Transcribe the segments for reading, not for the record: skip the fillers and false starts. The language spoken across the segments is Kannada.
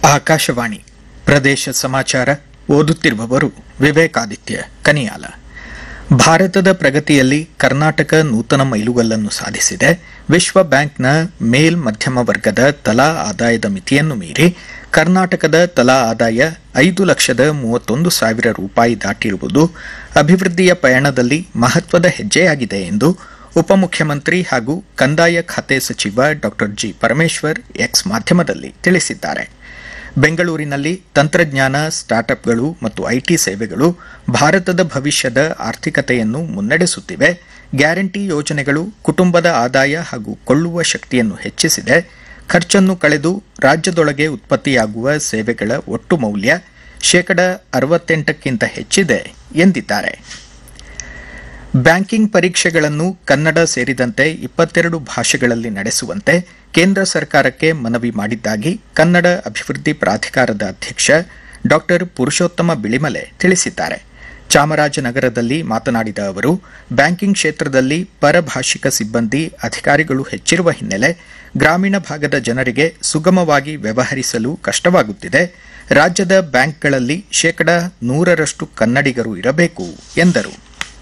ಆಕಾಶವಾಣಿ ಪ್ರದೇಶ ಸಮಾಚಾರ ಓದುತ್ತಿರುವವರು ವಿವೇಕಾದಿತ್ಯ ಕನಿಯಾಲ. ಭಾರತದ ಪ್ರಗತಿಯಲ್ಲಿ ಕರ್ನಾಟಕ ನೂತನ ಮೈಲುಗಲ್ಲನ್ನು ಸಾಧಿಸಿದೆ. ವಿಶ್ವ ಬ್ಯಾಂಕ್ನ ಮೇಲ್ ಮಧ್ಯಮ ವರ್ಗದ ತಲಾ ಆದಾಯದ ಮಿತಿಯನ್ನು ಮೀರಿ ಕರ್ನಾಟಕದ ತಲಾ ಆದಾಯ 5,31,000 ರೂಪಾಯಿ ದಾಟಿರುವುದು ಅಭಿವೃದ್ಧಿಯ ಪಯಣದಲ್ಲಿ ಮಹತ್ವದ ಹೆಜ್ಜೆಯಾಗಿದೆ ಎಂದು ಉಪಮುಖ್ಯಮಂತ್ರಿ ಹಾಗೂ ಕಂದಾಯ ಖಾತೆ ಸಚಿವ ಡಾ ಜಿ ಪರಮೇಶ್ವರ್ ಎಕ್ಸ್ ಮಾಧ್ಯಮದಲ್ಲಿ ತಿಳಿಸಿದ್ದಾರೆ. ಬೆಂಗಳೂರಿನಲ್ಲಿ ತಂತ್ರಜ್ಞಾನ, ಸ್ಟಾರ್ಟ್ಅಪ್ಗಳು ಮತ್ತು ಐಟಿ ಸೇವೆಗಳು ಭಾರತದ ಭವಿಷ್ಯದ ಆರ್ಥಿಕತೆಯನ್ನು ಮುನ್ನಡೆಸುತ್ತಿವೆ. ಗ್ಯಾರಂಟಿ ಯೋಜನೆಗಳು ಕುಟುಂಬದ ಆದಾಯ ಹಾಗೂ ಕೊಳ್ಳುವ ಶಕ್ತಿಯನ್ನು ಹೆಚ್ಚಿಸಿದೆ. ಖರ್ಚನ್ನು ಕಳೆದು ರಾಜ್ಯದೊಳಗೆ ಉತ್ಪತ್ತಿಯಾಗುವ ಸೇವೆಗಳ ಒಟ್ಟು ಮೌಲ್ಯ 68% ಹೆಚ್ಚಿದೆ ಎಂದಿದ್ದಾರೆ. ಬ್ಯಾಂಕಿಂಗ್ ಪರೀಕ್ಷೆಗಳನ್ನು ಕನ್ನಡ ಸೇರಿದಂತೆ 22 ಭಾಷೆಗಳಲ್ಲಿ ನಡೆಸುವಂತೆ ಕೇಂದ್ರ ಸರ್ಕಾರಕ್ಕೆ ಮನವಿ ಮಾಡಿದ್ದಾಗಿ ಕನ್ನಡ ಅಭಿವೃದ್ಧಿ ಪ್ರಾಧಿಕಾರದ ಅಧ್ಯಕ್ಷ ಡಾ ಪುರುಷೋತ್ತಮ ಬಿಳಿಮಲೆ ತಿಳಿಸಿದ್ದಾರೆ. ಚಾಮರಾಜನಗರದಲ್ಲಿ ಮಾತನಾಡಿದ ಅವರು, ಬ್ಯಾಂಕಿಂಗ್ ಕ್ಷೇತ್ರದಲ್ಲಿ ಪರಭಾಷಿಕ ಸಿಬ್ಬಂದಿ ಅಧಿಕಾರಿಗಳು ಹೆಚ್ಚಿರುವ ಹಿನ್ನೆಲೆ ಗ್ರಾಮೀಣ ಭಾಗದ ಜನರಿಗೆ ಸುಗಮವಾಗಿ ವ್ಯವಹರಿಸಲು ಕಷ್ಟವಾಗುತ್ತಿದೆ. ರಾಜ್ಯದ ಬ್ಯಾಂಕ್ಗಳಲ್ಲಿ 100% ಕನ್ನಡಿಗರು ಇರಬೇಕು ಎಂದರು.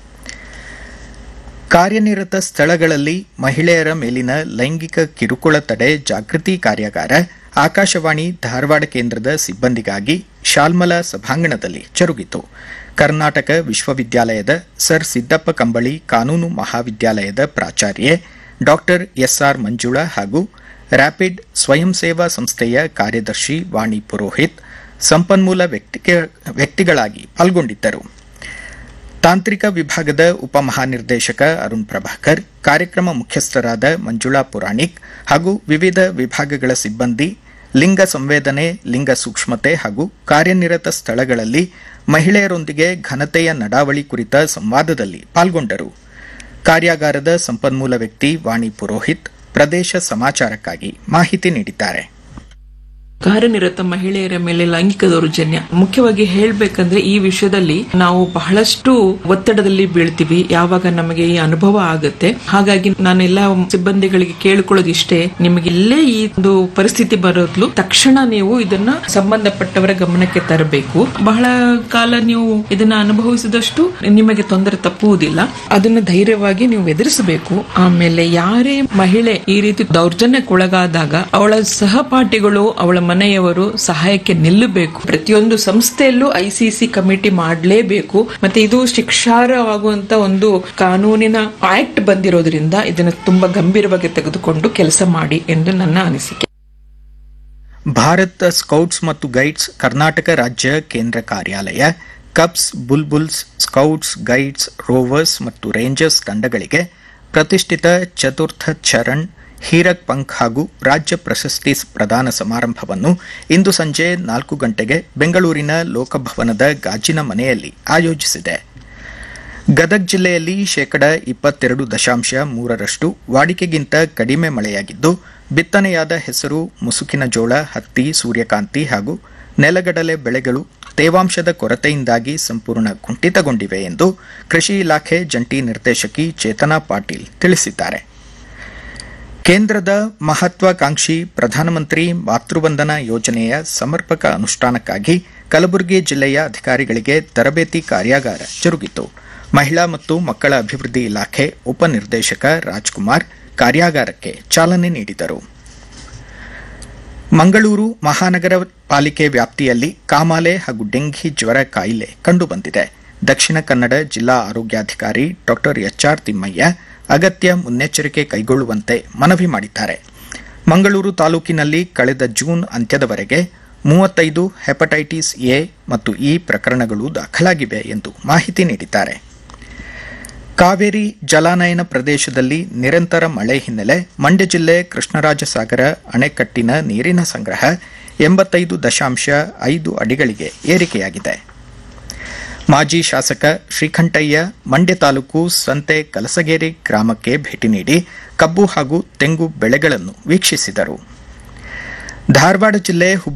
ಕಾರ್ಯನಿರತ ಸ್ಥಳಗಳಲ್ಲಿ ಮಹಿಳೆಯರ ಮೇಲಿನ ಲೈಂಗಿಕ ಕಿರುಕುಳ ತಡೆ ಜಾಗೃತಿ ಕಾರ್ಯಾಗಾರ ಆಕಾಶವಾಣಿ ಧಾರವಾಡ ಕೇಂದ್ರದ ಸಿಬ್ಬಂದಿಗಾಗಿ ಶಾಲ್ಮಲಾ ಸಭಾಂಗಣದಲ್ಲಿ ಜರುಗಿತು. ಕರ್ನಾಟಕ ವಿಶ್ವವಿದ್ಯಾಲಯದ ಸರ್ ಸಿದ್ದಪ್ಪ ಕಂಬಳಿ ಕಾನೂನು ಮಹಾವಿದ್ಯಾಲಯದ ಪ್ರಾಚಾರ್ಯೆ ಡಾ ಎಸ್ಆರ್ ಮಂಜುಳಾ ಹಾಗೂ ರ್ಯಾಪಿಡ್ ಸ್ವಯಂ ಸೇವಾ ಸಂಸ್ಥೆಯ ಕಾರ್ಯದರ್ಶಿ ವಾಣಿ ಪುರೋಹಿತ್ ಸಂಪನ್ಮೂಲ ವ್ಯಕ್ತಿಗಳಾಗಿ ಪಾಲ್ಗೊಂಡಿದ್ದರು. ತಾಂತ್ರಿಕ ವಿಭಾಗದ ಉಪಮಹಾನಿರ್ದೇಶಕ ಅರುಣ್ ಪ್ರಭಾಕರ್, ಕಾರ್ಯಕ್ರಮ ಮುಖ್ಯಸ್ಥರಾದ ಮಂಜುಳಾ ಪುರಾಣಿಕ್ ಹಾಗೂ ವಿವಿಧ ವಿಭಾಗಗಳ ಸಿಬ್ಬಂದಿ ಲಿಂಗ ಸಂವೇದನೆ, ಲಿಂಗ ಸೂಕ್ಷ್ಮತೆ ಹಾಗೂ ಕಾರ್ಯನಿರತ ಸ್ಥಳಗಳಲ್ಲಿ ಮಹಿಳೆಯರೊಂದಿಗೆ ಘನತೆಯ ನಡಾವಳಿ ಕುರಿತ ಸಂವಾದದಲ್ಲಿ ಪಾಲ್ಗೊಂಡರು. ಕಾರ್ಯಾಗಾರದ ಸಂಪನ್ಮೂಲ ವ್ಯಕ್ತಿ ವಾಣಿ ಪುರೋಹಿತ್ ಪ್ರದೇಶ ಸಮಾಚಾರಕ್ಕಾಗಿ ಮಾಹಿತಿ ನೀಡಿದ್ದಾರೆ. ಕಾರ್ಯನಿರತ ಮಹಿಳೆಯರ ಮೇಲೆ ಲೈಂಗಿಕ ದೌರ್ಜನ್ಯ ಮುಖ್ಯವಾಗಿ ಹೇಳಬೇಕಂದ್ರೆ ಈ ವಿಷಯದಲ್ಲಿ ನಾವು ಬಹಳಷ್ಟು ಒತ್ತಡದಲ್ಲಿ ಬೀಳ್ತೀವಿ ಯಾವಾಗ ನಮಗೆ ಈ ಅನುಭವ ಆಗುತ್ತೆ. ಹಾಗಾಗಿ ನಾನೆಲ್ಲ ಸಿಬ್ಬಂದಿಗಳಿಗೆ ಕೇಳಿಕೊಳ್ಳೋದು ಇಷ್ಟೇ, ನಿಮಗೆ ಇಲ್ಲೇ ಈ ಒಂದು ಪರಿಸ್ಥಿತಿ ಬರೋದ್ಲು ತಕ್ಷಣ ನೀವು ಇದನ್ನ ಸಂಬಂಧಪಟ್ಟವರ ಗಮನಕ್ಕೆ ತರಬೇಕು. ಬಹಳ ಕಾಲ ನೀವು ಇದನ್ನ ಅನುಭವಿಸಿದಷ್ಟು ನಿಮಗೆ ತೊಂದರೆ ತಪ್ಪುವುದಿಲ್ಲ. ಅದನ್ನ ಧೈರ್ಯವಾಗಿ ನೀವು ಎದುರಿಸಬೇಕು. ಆಮೇಲೆ ಯಾರೇ ಮಹಿಳೆ ಈ ರೀತಿ ದೌರ್ಜನ್ಯಕ್ಕೊಳಗಾದಾಗ ಅವಳ ಸಹಪಾಠಿಗಳು, ಅವಳ ಮನೆಯವರು ಸಹಾಯಕ್ಕೆ ನಿಲ್ಲಬೇಕು. ಪ್ರತಿಯೊಂದು ಸಂಸ್ಥೆಯಲ್ಲೂ ಐಸಿಸಿ ಕಮಿಟಿ ಮಾಡಲೇಬೇಕು. ಮತ್ತೆ ಇದು ಶಿಕ್ಷಾರ್ಹವಾಗುವಂತ ಒಂದು ಕಾನೂನಿನ ಆಕ್ಟ್ ಬಂದಿರೋದ್ರಿಂದ ಇದನ್ನು ತುಂಬಾ ಗಂಭೀರವಾಗಿ ತೆಗೆದುಕೊಂಡು ಕೆಲಸ ಮಾಡಿ ಎಂದು ನನ್ನ ಅನಿಸಿಕೆ. ಭಾರತ ಸ್ಕೌಟ್ಸ್ ಮತ್ತು ಗೈಡ್ಸ್ ಕರ್ನಾಟಕ ರಾಜ್ಯ ಕೇಂದ್ರ ಕಾರ್ಯಾಲಯ cubs, bulbuls, scouts, guides, rovers ಮತ್ತು ರೇಂಜರ್ಸ್ ತಂಡಗಳಿಗೆ ಪ್ರತಿಷ್ಠಿತ ಚತುರ್ಥ ಚರಣ್, ಹೀರಕ್ ಪಂಖ್ ಹಾಗೂ ರಾಜ್ಯ ಪ್ರಶಸ್ತಿ ಪ್ರದಾನ ಸಮಾರಂಭವನ್ನು ಇಂದು ಸಂಜೆ 4 ಗಂಟೆಗೆ ಬೆಂಗಳೂರಿನ ಲೋಕಭವನದ ಗಾಜಿನ ಮನೆಯಲ್ಲಿ ಆಯೋಜಿಸಿದೆ. ಗದಗ ಜಿಲ್ಲೆಯಲ್ಲಿ 22.3% ವಾಡಿಕೆಗಿಂತ ಕಡಿಮೆ ಮಳೆಯಾಗಿದ್ದು, ಬಿತ್ತನೆಯಾದ ಹೆಸರು, ಮುಸುಕಿನ ಜೋಳ, ಹತ್ತಿ, ಸೂರ್ಯಕಾಂತಿ ಹಾಗೂ ನೆಲಗಡಲೆ ಬೆಳೆಗಳು ತೇವಾಂಶದ ಕೊರತೆಯಿಂದಾಗಿ ಸಂಪೂರ್ಣ ಕುಂಠಿತಗೊಂಡಿವೆ ಎಂದು ಕೃಷಿ ಇಲಾಖೆ ಜಂಟಿ ನಿರ್ದೇಶಕಿ ಚೇತನಾ ಪಾಟೀಲ್ ತಿಳಿಸಿದ್ದಾರೆ. ಕೇಂದ್ರದ ಮಹತ್ವಾಕಾಂಕ್ಷಿ ಪ್ರಧಾನಮಂತ್ರಿ ಮಾತೃವಂದನಾ ಯೋಜನೆಯ ಸಮರ್ಪಕ ಅನುಷ್ಠಾನಕ್ಕಾಗಿ ಕಲಬುರಗಿ ಜಿಲ್ಲೆಯ ಅಧಿಕಾರಿಗಳಿಗೆ ತರಬೇತಿ ಕಾರ್ಯಾಗಾರ ಜರುಗಿತು. ಮಹಿಳಾ ಮತ್ತು ಮಕ್ಕಳ ಅಭಿವೃದ್ಧಿ ಇಲಾಖೆ ಉಪನಿರ್ದೇಶಕ ರಾಜ್ಕುಮಾರ್ ಕಾರ್ಯಾಗಾರಕ್ಕೆ ಚಾಲನೆ ನೀಡಿದರು. ಮಂಗಳೂರು ಮಹಾನಗರ ಪಾಲಿಕೆ ವ್ಯಾಪ್ತಿಯಲ್ಲಿ ಕಾಮಾಲೆ ಹಾಗೂ ಡೆಂಘಿ ಜ್ವರ ಕಾಯಿಲೆ ಕಂಡುಬಂದಿದೆ. ದಕ್ಷಿಣ ಕನ್ನಡ ಜಿಲ್ಲಾ ಆರೋಗ್ಯಾಧಿಕಾರಿ ಡಾ ಎಚ್ಆರ್ ತಿಮ್ಮಯ್ಯ ಅಗತ್ಯ ಮುನ್ನೆಚ್ಚರಿಕೆ ಕೈಗೊಳ್ಳುವಂತೆ ಮನವಿ ಮಾಡಿದ್ದಾರೆ. ಮಂಗಳೂರು ತಾಲೂಕಿನಲ್ಲಿ ಕಳೆದ ಜೂನ್ ಅಂತ್ಯದವರೆಗೆ 35 ಹೆಪಟೈಟಿಸ್ ಎ ಮತ್ತು ಇ ಪ್ರಕರಣಗಳು ದಾಖಲಾಗಿವೆ ಎಂದು ಮಾಹಿತಿ ನೀಡಿದ್ದಾರೆ. ಕಾವೇರಿ ಜಲಾನಯನ ಪ್ರದೇಶದಲ್ಲಿ ನಿರಂತರ ಮಳೆ ಹಿನ್ನೆಲೆ ಮಂಡ್ಯ ಜಿಲ್ಲೆ ಕೃಷ್ಣರಾಜಸಾಗರ ಅಣೆಕಟ್ಟಿನ ನೀರಿನ ಸಂಗ್ರಹ 85.5 ಅಡಿಗಳಿಗೆ ಏರಿಕೆಯಾಗಿದೆ. ಮಾಜಿ ಶಾಸಕ ಶ್ರೀಕಂಠಯ್ಯ ಮಂಡ್ಯ ತಾಲೂಕು ಸಂತೆ ಕಲಸಗೇರಿ ಗ್ರಾಮಕ್ಕೆ ಭೇಟಿ ನೀಡಿ ಕಬ್ಬು ಹಾಗೂ ತೆಂಗು ಬೆಳೆಗಳನ್ನು ವೀಕ್ಷಿಸಿದರು. ಧಾರವಾಡ ಜಿಲ್ಲೆ